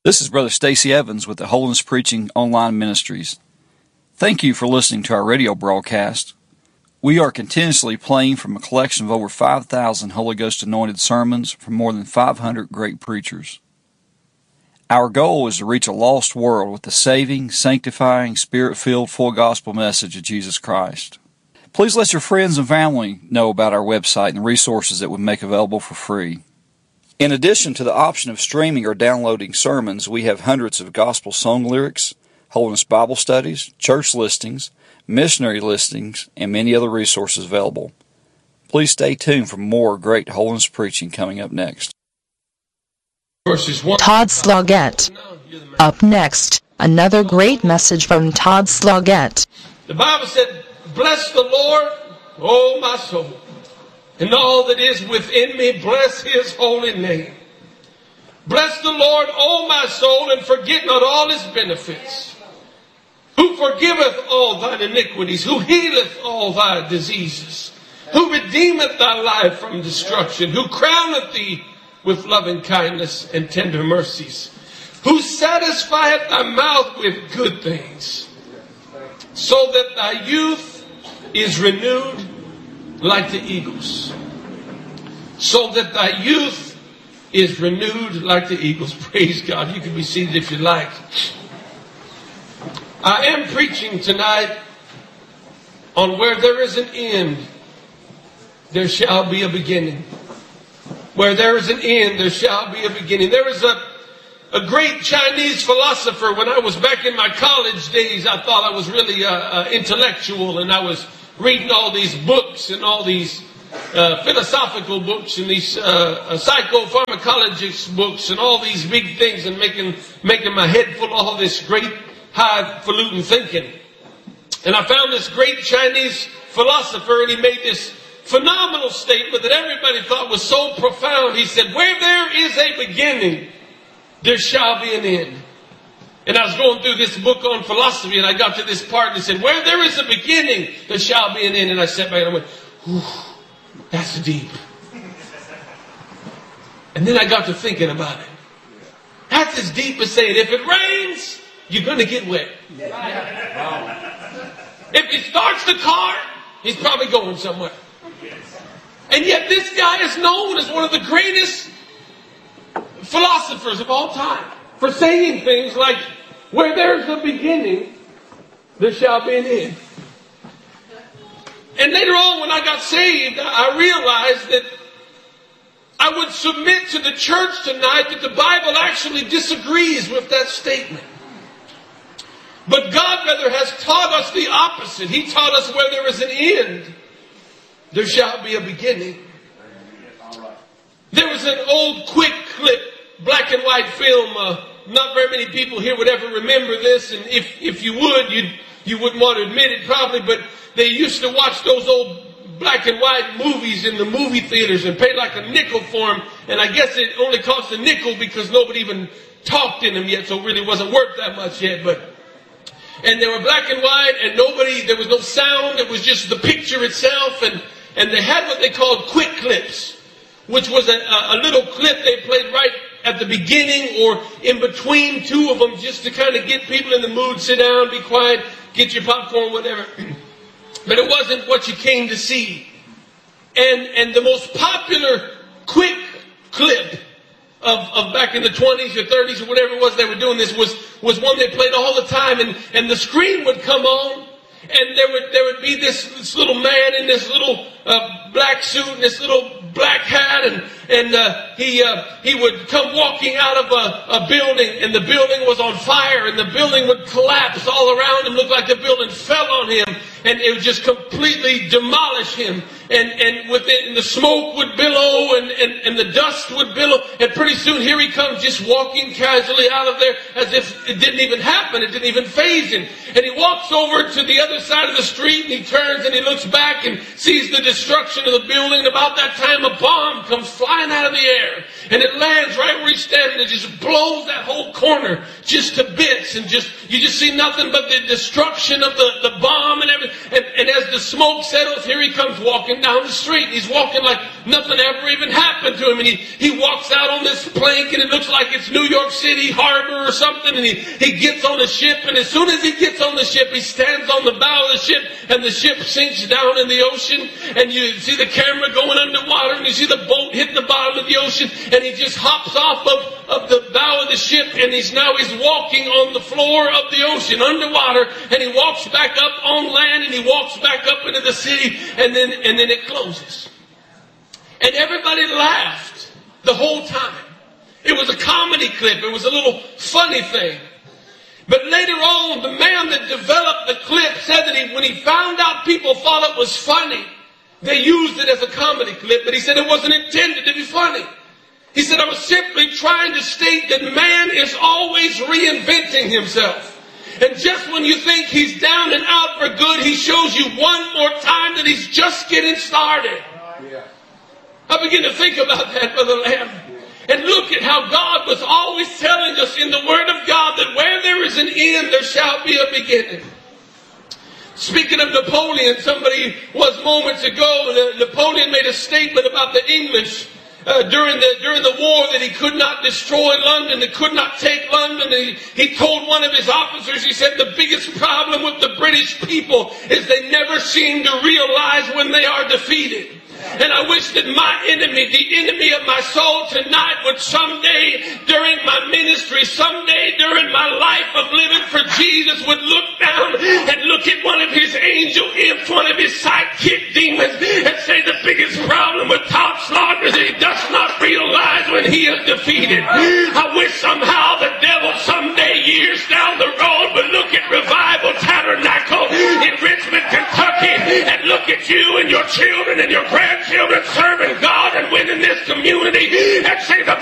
This is Brother Stacy Evans with the Holiness Preaching Online Ministries. Thank you for listening to our radio broadcast. We are continuously playing from a collection of over 5,000 Holy Ghost anointed sermons from more than 500 great preachers. Our goal is to reach a lost world with the saving, sanctifying, spirit-filled, full gospel message of Jesus Christ. Please let your friends and family know about our website and the resources that we make available for free. In addition to the option of streaming or downloading sermons, we have hundreds of gospel song lyrics, Holiness Bible studies, church listings, missionary listings, and many other resources available. Please stay tuned for more great holiness preaching coming up next. Todd Sloggett. Up next, another great message from Todd Sloggett. The Bible said, "Bless the Lord, O my soul, and all that is within me, bless his holy name. Bless the Lord, O my soul, and forget not all his benefits. Who forgiveth all thine iniquities, who healeth all thy diseases, who redeemeth thy life from destruction, who crowneth thee with loving kindness and tender mercies, who satisfieth thy mouth with good things, so that thy youth is renewed like the eagles." So that thy youth is renewed like the eagles. Praise God. You can be seated if you like. I am preaching tonight on where there is an end, there shall be a beginning. Where there is an end, there shall be a beginning. There was a great Chinese philosopher when I was back in my college days. I thought I was really intellectual, and I was reading all these books and all these philosophical books and these psychopharmacologist books and all these big things, and making my head full of all this great highfalutin thinking. And I found this great Chinese philosopher, and he made this phenomenal statement that everybody thought was so profound. He said, "Where there is a beginning, there shall be an end." And I was going through this book on philosophy, and I got to this part, and he said, "Where there is a beginning, there shall be an end." And I sat back and I went, "Whew, that's deep." And then I got to thinking about it. That's as deep as saying, if it rains, you're going to get wet. If he starts the car, he's probably going somewhere. And yet this guy is known as one of the greatest philosophers of all time for saying things like, where there's a beginning, there shall be an end. And later on, when I got saved, I realized that I would submit to the church tonight that the Bible actually disagrees with that statement. But God rather has taught us the opposite. He taught us where there is an end, there shall be a beginning. There was an old quick clip, black and white film. Not very many people here would ever remember this, and if you would, you wouldn't want to admit it probably, but they used to watch those old black and white movies in the movie theaters and pay like a nickel for them, and I guess it only cost a nickel because nobody even talked in them yet, so it really wasn't worth that much yet, and they were black and white, and there was no sound, it was just the picture itself, and they had what they called quick clips, which was a little clip they played right at the beginning or in between two of them, just to kind of get people in the mood, sit down, be quiet, get your popcorn, whatever. But it wasn't what you came to see. And the most popular quick clip of back in the 20s or 30s or whatever it was they were doing this was one they played all the time, and the screen would come on, and there would be this little man in this little black suit and this little black hat, and he would come walking out of a building, and the building was on fire, and the building would collapse all around him, look like the building fell on him, and it would just completely demolish him, and within the smoke would billow, and the dust would billow, and pretty soon here he comes, just walking casually out of there as if it didn't even happen, it didn't even faze him, and he walks over to the other side of the street, and he turns and he looks back and sees the destruction of the building, and about that time a bomb comes flying out of the air, And it lands right where he's standing. It just blows that whole corner just to bits. And you just see nothing but the destruction of the bomb and everything. And as the smoke settles, here he comes walking down the street. He's walking like nothing ever even happened to him. And he walks out on this plank, and it looks like it's New York City Harbor or something. And he gets on the ship. And as soon as he gets on the ship, he stands on the bow of the ship. And the ship sinks down in the ocean. And you see the camera going underwater. And you see the boat hit the bottom of the ocean. And he just hops off of the bow of the ship. And he's walking on the floor of the ocean underwater. And he walks back up on land. And he walks back up into the city. And then it closes. And everybody laughed the whole time. It was a comedy clip. It was a little funny thing. But later on, the man that developed the clip said that when he found out people thought it was funny, they used it as a comedy clip, but he said it wasn't intended to be funny. He said, I was simply trying to state that man is always reinventing himself. And just when you think he's down and out for good, he shows you one more time that he's just getting started. I begin to think about that, Brother Lamb. And look at how God was always telling us in the Word of God that where there is an end, there shall be a beginning. Speaking of Napoleon, somebody was moments ago, Napoleon made a statement about the English during the war that he could not destroy London, he could not take London. He told one of his officers, he said, the biggest problem with the British people is they never seem to realize when they are defeated. And I wish that my enemy, the enemy of my soul tonight, would someday during my ministry, someday during my life of living for Jesus, would look down and look at one of his angel imps, one of his sidekick demons, and say the biggest problem with Todd Slaughter is that he does not realize when he is defeated. I wish somehow the devil someday, years down the road, would look at Revival Tabernacle in Richmond, Kentucky, and look at you and your children and your grandchildren